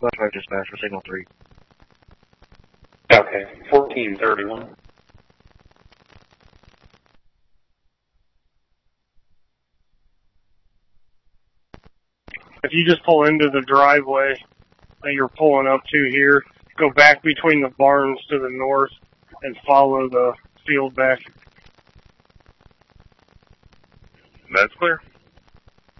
West Road Dispatch for Signal 3. Okay, 1431. If you just pull into the driveway that you're pulling up to here, go back between the barns to the north and follow the field back. That's clear.